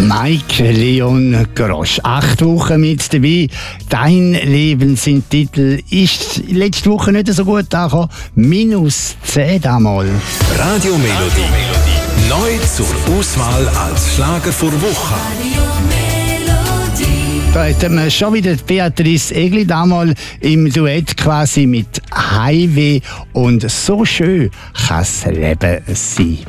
Mike Leon Grosch. 8 Wochen mit dabei. Dein Leben sind Titel. Ist letzte Woche nicht so gut angekommen. -10 damals. Radiomelodie. Neu zur Auswahl als Schlager vor Woche. Da hätten wir schon wieder Beatrice Egli damals im Duett quasi mit Highway und so schön kann das Leben sein.